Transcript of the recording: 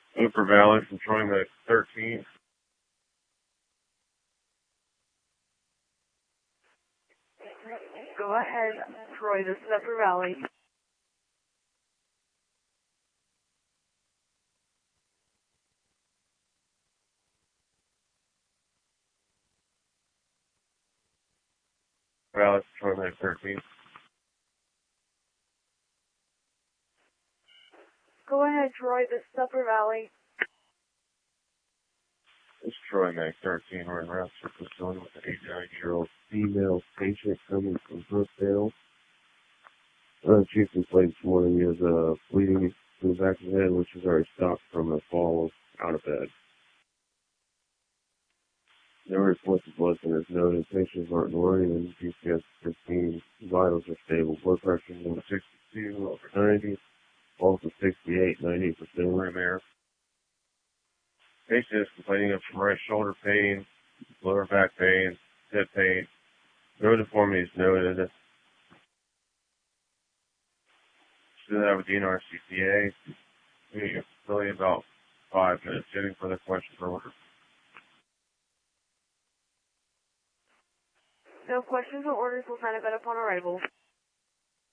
Upper Valley from Troy Mac 13. Go ahead, Troy, this is Upper Valley. Valley from Troy Mac 13. Go ahead, Troy, this is Upper Valley. It's Troy Mac 13. We're in Rochester facility with an 89-year-old female patient coming from Brookdale. Chief complaint this morning is bleeding to the back of the head, which is already stopped from a fall out of bed. No reports of blood thinners noted. Patients aren't worried, and PCS 15 vitals are stable. Blood pressure is 162 over 90, also 68, 98% room air. Patient is complaining of some right shoulder pain, lower back pain, hip pain. No deformities noted. Should have a DNR CPA. Meeting at facility about 5 minutes. Getting further questions or orders. No questions or orders will sign up upon arrival.